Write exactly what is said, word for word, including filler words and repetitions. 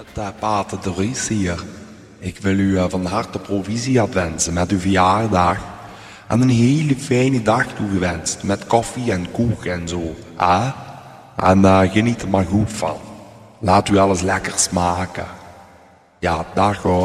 De Pater Doris hier. Ik wil u van harte proficiat wensen met uw verjaardag. En een hele fijne dag toegewenst met koffie en koek en zo. Ah? En uh, geniet er maar goed van. Laat u alles lekker smaken. Ja, dag hoor.